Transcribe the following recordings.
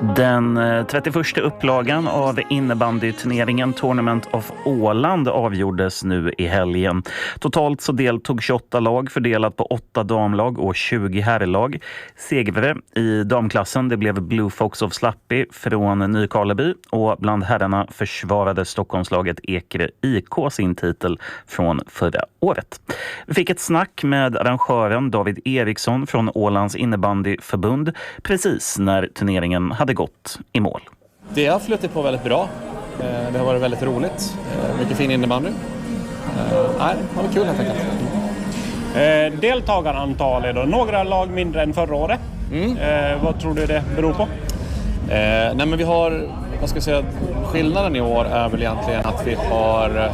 Den 31:a upplagan av innebandyturneringen Tournament of Åland avgjordes nu i helgen. Totalt så deltog 28 lag fördelat på 8 damlag och 20 herrlag. Segrare i damklassen det blev Blue Fox of Slappy från Nykarleby och bland herrarna försvarade Stockholmslaget Ekerö IK sin titel från förra året. Vi fick ett snack med arrangören David Eriksson från Ålands innebandyförbund precis när turneringen hade gått i mål. Det har flutit på väldigt bra. Det har varit väldigt roligt. Mycket fin innebandy. Det var kul helt enkelt. Deltagarantal är då några lag mindre än förra året. Vad tror du det beror på? Nej, men vi har, vad ska jag säga, skillnaden i år är väl egentligen att vi har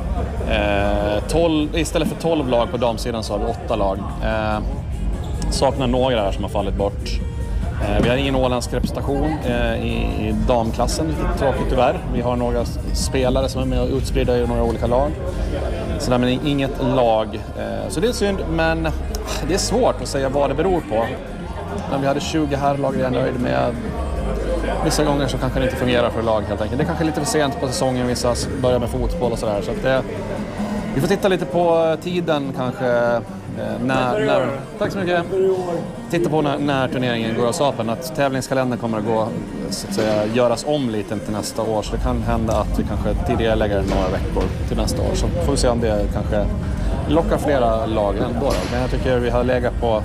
12, istället för 12 lag på damsidan så har vi 8 lag. Saknar några här som har fallit bort. Vi har ingen åländsk representation i damklassen, vilket är tråkigt tyvärr. Vi har några spelare som är med och utspridda i några olika lag. Så där, men inget lag. Så det är synd, men det är svårt att säga vad det beror på. Men vi hade 20 herrlag jag är nöjd med. Vissa gånger så kanske det inte fungerar för lag helt enkelt. Det är kanske lite för sent på säsongen, vissa börjar med fotboll och sådär. Så att vi får titta lite på tiden kanske. Tack så mycket. Titta på när turneringen går av stapeln, att tävlingskalendern kommer att gå, så att säga, göras om lite till nästa år, så det kan hända att vi kanske tidigare lägger några veckor till nästa år, så får vi se om det kanske lockar flera lag ändå. Men jag tycker vi har legat på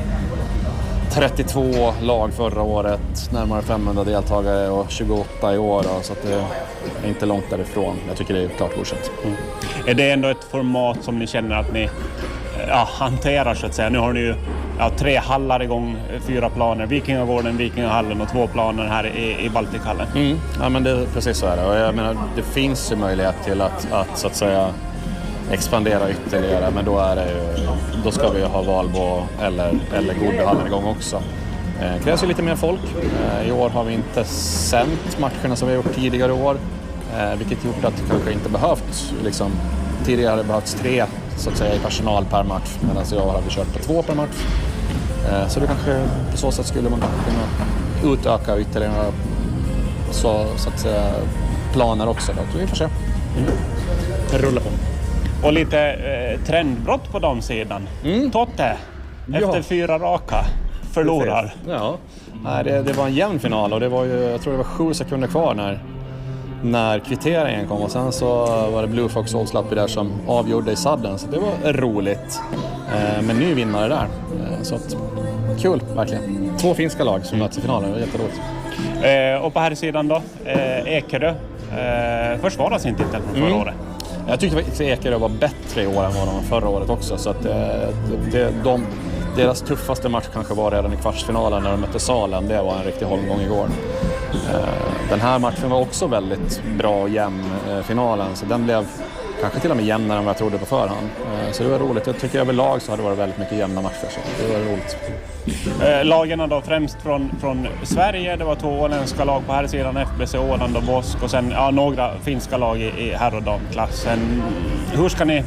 32 lag förra året, närmare 500 deltagare och 28 i år, så att det är inte långt därifrån. Jag tycker det är klart godkänt. Är det ändå ett format som ni känner att ni hanterar, så att säga? Nu har ni ju 3 hallar igång, 4 planer, Vikingagården, Vikingahallen och 2 planer här i Baltikhallen. Ja, men det, precis så är det. Och jag menar, det finns ju möjlighet till att så att säga expandera ytterligare, men då ska vi ha Valbo eller Godbyhallen igång också. Det krävs ju lite mer folk. I år har vi inte sänt matcherna som vi har gjort tidigare år, vilket gjort att det kanske inte behövt, liksom, tidigare hade det behövts 3 så att säga i personal per match, medan jag hade kört på 2 per match. Så det kanske på så sätt skulle man kunna utöka ytterligare så att säga planer också då. Vi får se. Rulla på. Och lite trendbrott på damsidan. Totte efter 4 raka förlorar. Ja. Nej, det var en jämn final och det var ju, jag tror det var 7 sekunder kvar när kvitteringen kom, och sen så var det Blue Fox Old Slappy där som avgjorde i sadden, så det var roligt. Men ny vinnare där, så att, kul verkligen. 2 finska lag som möts i finalen, det var jätteroligt. Och på här sidan då, Ekerö försvarar sin titel från förra året. Jag tyckte faktiskt att Ekerö var bättre i år än vad de var förra året också, så att deras tuffaste match kanske var redan i kvartsfinalen när de mötte Salen. Det var en riktig holmgång igår. Den här matchen var också väldigt bra och jämn, finalen, så den blev kanske till och med jämnare än vad jag trodde på förhand. Så det var roligt. Jag tycker överlag så har det varit väldigt mycket jämna matcher, så det var roligt. Lagen då främst från Sverige, det var 2 åländska lag på här sidan, FBC Åland och Bosk, och sen några finska lag i herr- och damklassen. Hur ska ni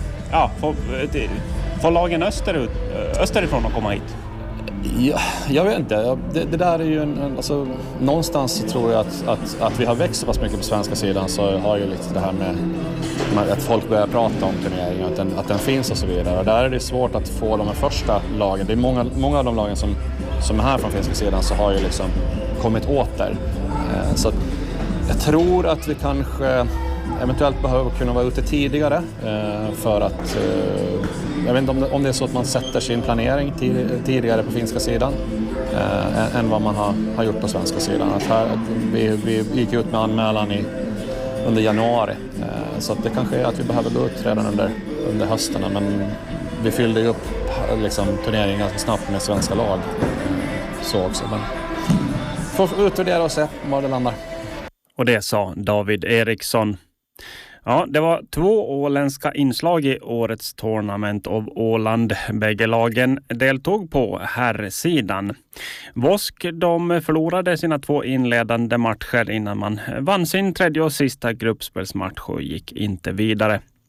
få lagen österifrån att komma hit? Ja, jag vet inte. Det där är ju alltså, någonstans så tror jag att vi har växt så pass mycket på svenska sidan, så har ju lite det här med att folk börjar prata om turneringen, att den finns och så vidare. Och där är det svårt att få de här första lagen. Det är många av de lagen som är här från finska sidan så har ju liksom kommit åter. Så jag tror att vi kanske eventuellt behöver kunna vara ute tidigare för att jag vet inte om det är så att man sätter sin planering tidigare på finska sidan än vad man har gjort på svenska sidan. Att vi gick ut med anmälan under januari, så att det kanske är att vi behöver gå ut redan under hösten, men vi fyllde ju upp liksom turneringen ganska snabbt med svenska lag, så också. Men får utvärdera och se var det landar. Och det sa David Eriksson. Ja, det var 2 åländska inslag i årets Tournament of Åland. Bägge lagen deltog på herrsidan. Vosk, de förlorade sina 2 inledande matcher innan man vann sin 3:e och sista gruppspelsmatch och gick inte vidare.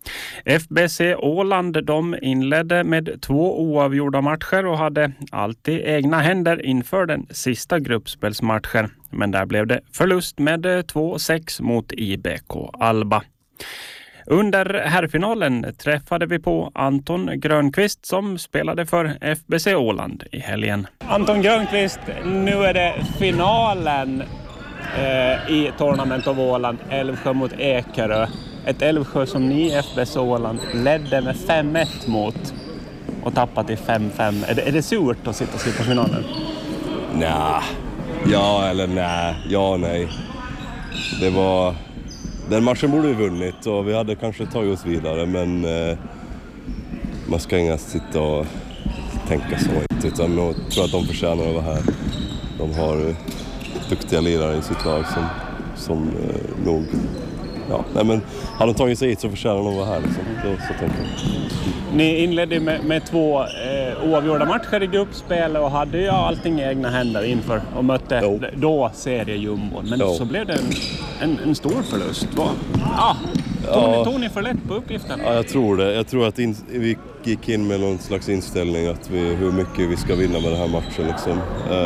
FBC Åland de inledde med 2 oavgjorda matcher och hade alltid egna händer inför den sista gruppspelsmatchen. Men där blev det förlust med 2-6 mot IBK Alba. Under herrfinalen träffade vi på Anton Grönqvist som spelade för FBC Åland i helgen. Anton Grönqvist, nu är det finalen i Tournament of Åland, Älvsjö mot Ekerö. Ett Älvsjö som ni FBC Åland ledde med 5-1 mot och tappade till 5-5. Är det surt att sitta på finalen? Nej. Ja eller nej. Ja och nej. Det var... Den matchen borde vi vunnit och vi hade kanske tagit oss vidare, men man ska inte sitta och tänka så inte, utan jag tror att de förtjänar att vara här. De har duktiga lirare i sitt lag som nog... Ja, nej, men hade de tagit sig hit så förtjänar de att vara här. Liksom. Så tänker jag. Ni inledde med 2 oavgjorda matcher i gruppspel och hade ju allting i egna händer inför och mötte då seriejumbon. Men så blev det en stor förlust. Tog ni för lätt på uppgiften? Ja, jag tror det. Jag tror att vi gick in med någon slags inställning att hur mycket vi ska vinna med den här matchen. Liksom.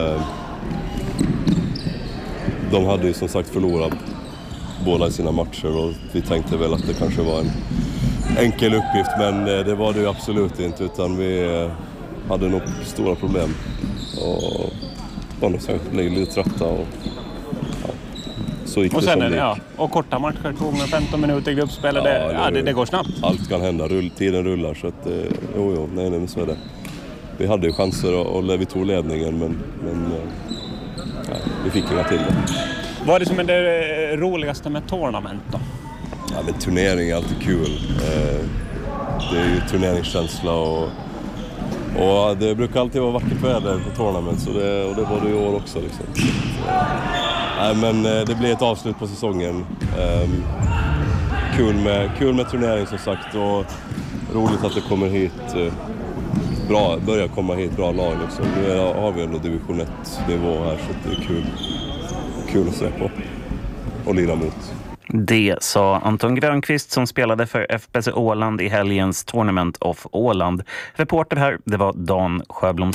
De hade ju som sagt förlorat båda i sina matcher och vi tänkte väl att det kanske var en enkel uppgift, men det var det ju absolut inte, utan vi hade nog stora problem och var nog blev lite trötta och så gick och det sen som det gick. Och korta matcher tog med 15 minuter i gruppspelet, det går snabbt. Allt kan hända, tiden rullar, så att nej, men så är det. Vi hade ju chanser och vi tog ledningen, men vi fick inga till det. Vad är det som är det roligaste med tournament då? Ja, men turnering är alltid kul. Det är ju turneringskänsla och det brukar alltid vara vackert väder på tournament, och det var det i år också. Liksom. Men det blir ett avslut på säsongen. Kul med turnering som sagt, och roligt att det kommer hit börjar komma hit bra lag. Liksom. Nu har vi en division 1-nivå här, så det är kul att se på och lira mot. Det sa Anton Grönqvist som spelade för FBC Åland i helgens Tournament of Åland. Reporter här, det var Dan Sjöblom.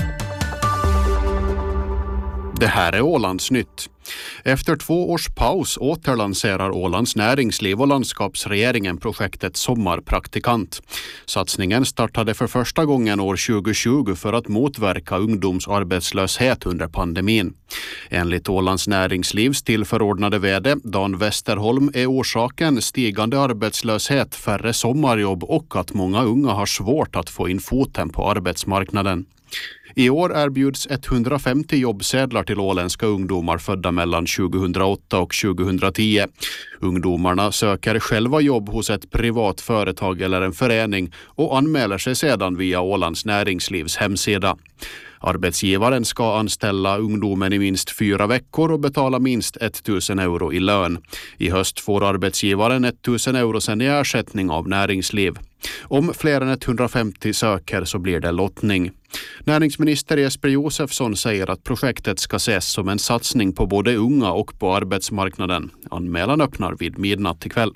Det här är Ålandsnytt. Efter 2 års paus återlanserar Ålands näringsliv och landskapsregeringen projektet Sommarpraktikant. Satsningen startade för första gången år 2020 för att motverka ungdomsarbetslöshet under pandemin. Enligt Ålands näringslivs tillförordnade vd Dan Westerholm är orsaken stigande arbetslöshet, färre sommarjobb och att många unga har svårt att få in foten på arbetsmarknaden. I år erbjuds 150 jobbsedlar till åländska ungdomar födda mellan 2008 och 2010. Ungdomarna söker själva jobb hos ett privat företag eller en förening och anmäler sig sedan via Ålands näringslivs hemsida. Arbetsgivaren ska anställa ungdomen i minst 4 veckor och betala minst 1 000 euro i lön. I höst får arbetsgivaren 1 000 euro sen i ersättning av näringsliv. Om fler än 150 söker så blir det lottning. Näringsminister Jesper Josefsson säger att projektet ska ses som en satsning på både unga och på arbetsmarknaden. Anmälan öppnar vid midnatt ikväll.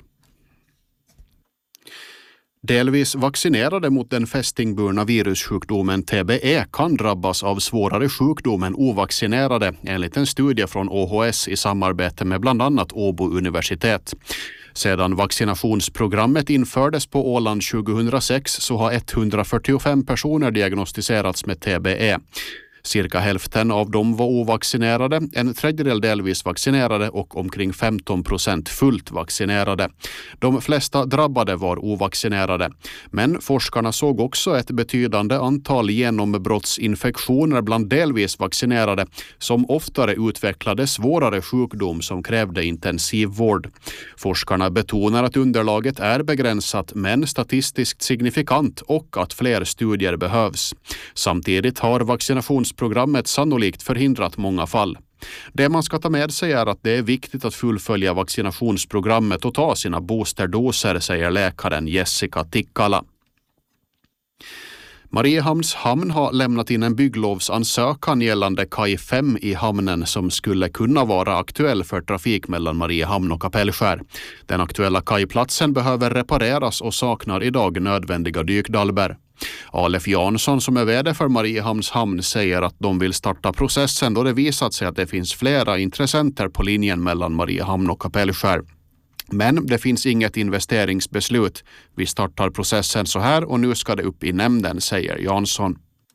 Delvis vaccinerade mot den fästingburna virussjukdomen TBE kan drabbas av svårare sjukdom än ovaccinerade, enligt en studie från OHS i samarbete med bland annat Åbo universitet. Sedan vaccinationsprogrammet infördes på Åland 2006 så har 145 personer diagnostiserats med TBE. Cirka hälften av dem var ovaccinerade, 1/3 delvis vaccinerade och omkring 15% fullt vaccinerade. De flesta drabbade var ovaccinerade. Men forskarna såg också ett betydande antal genombrottsinfektioner bland delvis vaccinerade som oftare utvecklade svårare sjukdom som krävde intensivvård. Forskarna betonar att underlaget är begränsat men statistiskt signifikant och att fler studier behövs. Samtidigt har vaccinationsprogrammet sannolikt förhindrat många fall. Det man ska ta med sig är att det är viktigt att fullfölja vaccinationsprogrammet och ta sina boosterdoser, säger läkaren Jessica Tikkala. Mariehamns hamn har lämnat in en bygglovsansökan gällande kaj 5 i hamnen som skulle kunna vara aktuell för trafik mellan Mariehamn och Kapellskär. Den aktuella kajplatsen behöver repareras och saknar idag nödvändiga dykdalber. Alef Jansson som är vd för Mariehamns hamn säger att de vill starta processen då det visat sig att det finns flera intressenter på linjen mellan Mariehamn och Kapellskär. Men det finns inget investeringsbeslut. Vi startar processen så här och nu ska det upp i nämnden, säger Jansson.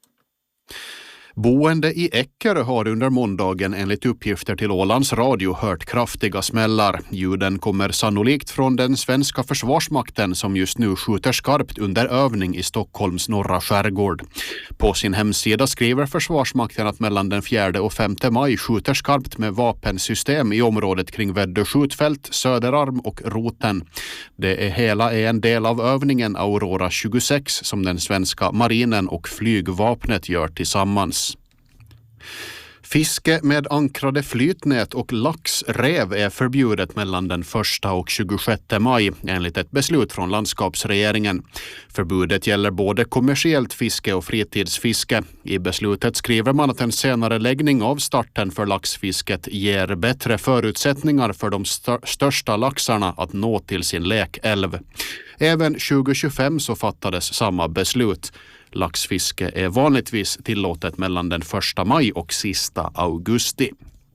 Boende i Eckerö har under måndagen enligt uppgifter till Ålands Radio hört kraftiga smällar. Ljuden kommer sannolikt från den svenska försvarsmakten som just nu skjuter skarpt under övning i Stockholms norra skärgård. På sin hemsida skriver försvarsmakten att mellan den 4 och 5 maj skjuter skarpt med vapensystem i området kring Väddö skjutfält, Söderarm och Roten. Det hela är en del av övningen Aurora 26 som den svenska marinen och flygvapnet gör tillsammans. Fiske med ankrade flytnät och laxrev är förbjudet mellan den 1 och 26 maj enligt ett beslut från landskapsregeringen. Förbudet gäller både kommersiellt fiske och fritidsfiske. I beslutet skriver man att en senare läggning av starten för laxfisket ger bättre förutsättningar för de största laxarna att nå till sin lekälv. Även 2025 så fattades samma beslut. Laxfiske är vanligtvis tillåtet mellan den 1 maj och sista augusti.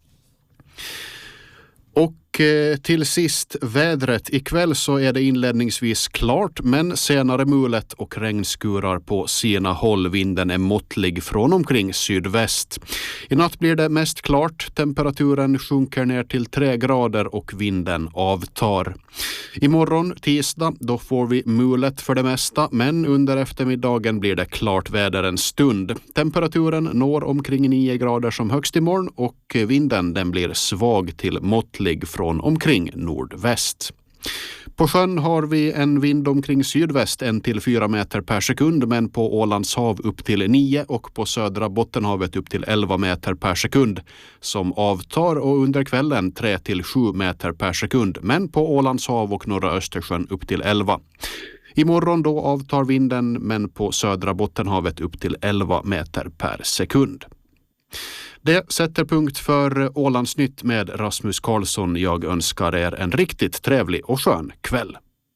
Och till sist vädret. Ikväll så är det inledningsvis klart men senare mulet och regnskurar på sina håll. Vinden är måttlig från omkring sydväst. I natt blir det mest klart. Temperaturen sjunker ner till 3 grader och vinden avtar. Imorgon tisdag då får vi mulet för det mesta men under eftermiddagen blir det klart väder en stund. Temperaturen når omkring 9 grader som högst imorgon och vinden den blir svag till måttlig från omkring nordväst. På sjön har vi en vind omkring sydväst 1 till 4 meter per sekund men på Ålands hav upp till 9 och på södra Bottenhavet upp till 11 meter per sekund som avtar och under kvällen 3 till 7 meter per sekund men på Ålands hav och norra Östersjön upp till 11. Imorgon då avtar vinden men på södra Bottenhavet upp till 11 meter per sekund. Det sätter punkt för Ålandsnytt med Rasmus Karlsson. Jag önskar er en riktigt trevlig och skön kväll.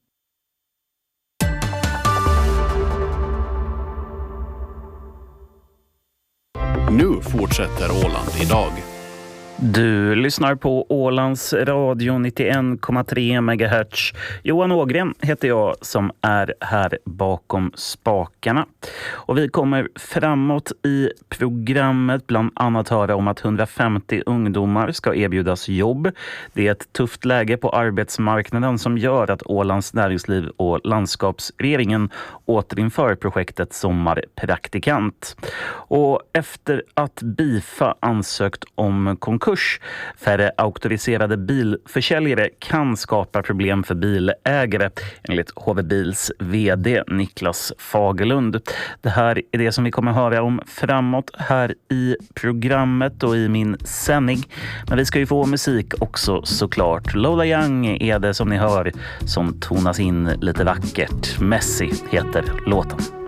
Nu fortsätter Åland idag. Du lyssnar på Ålands radio 91,3 MHz. Johan Ågren heter jag som är här bakom spakarna. Och vi kommer framåt i programmet bland annat höra om att 150 ungdomar ska erbjudas jobb. Det är ett tufft läge på arbetsmarknaden som gör att Ålands näringsliv och landskapsregeringen återinför projektet Sommarpraktikant. Och efter att BIFA ansökt om konkurs, färre auktoriserade bilförsäljare kan skapa problem för bilägare enligt HV Bils vd Niklas Fagerlund. Det här är det som vi kommer höra om framåt här i programmet och i min sändning. Men vi ska ju få musik också såklart. Lola Young är det som ni hör som tonas in lite vackert. Messi heter låten.